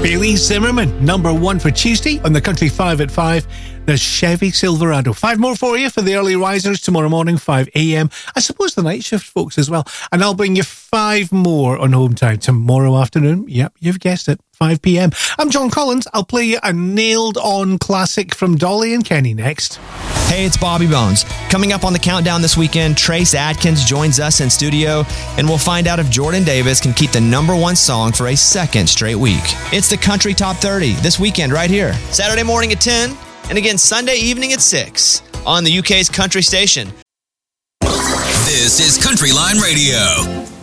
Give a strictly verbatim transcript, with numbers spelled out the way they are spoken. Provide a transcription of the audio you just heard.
Bailey Zimmerman, number one for Tuesday on the Country five at five. There's Chevy Silverado. Five more for you for the early risers tomorrow morning, five a.m. I suppose the night shift folks as well. And I'll bring you five more on Home Time tomorrow afternoon. Yep, you've guessed it, five p.m. I'm John Collins. I'll play you a nailed-on classic from Dolly and Kenny next. Hey, it's Bobby Bones. Coming up on the countdown this weekend, Trace Adkins joins us in studio, and we'll find out if Jordan Davis can keep the number one song for a second straight week. It's the Country Top thirty this weekend right here. Saturday morning at ten, and again Sunday evening at six on the U K's country station. This is Country Line Radio.